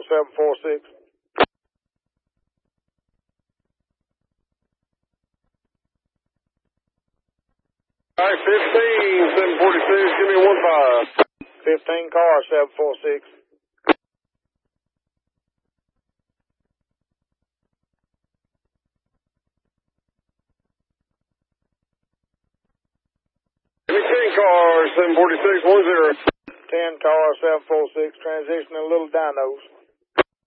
746. All right, 15, 746, give me 1-5. 15 car 746. Give me 10 car 746, 10. 10 car 746, transitioning little dinos.